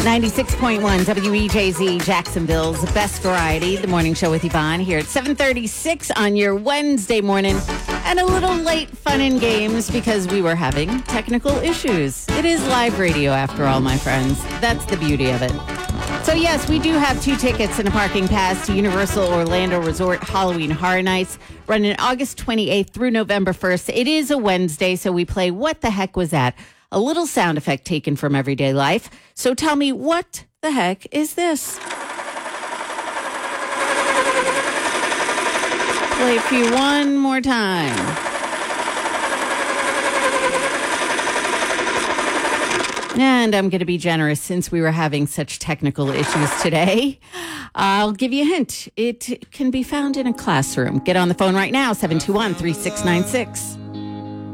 96.1 WEJZ, Jacksonville's best variety. The morning show with Yvonne here at 7:36 on your Wednesday morning. And a little late fun and games because we were having technical issues. It is live radio after all, my friends. That's the beauty of it. So yes, we do have 2 tickets and a parking pass to Universal Orlando Resort Halloween Horror Nights running August 28th through November 1st. It is a Wednesday, so we play What the Heck Was That? A little sound effect taken from everyday life. So tell me, what the heck is this? Play for you one more time. And I'm going to be generous since we were having such technical issues today. I'll give you a hint. It can be found in a classroom. Get on the phone right now, 721-3696.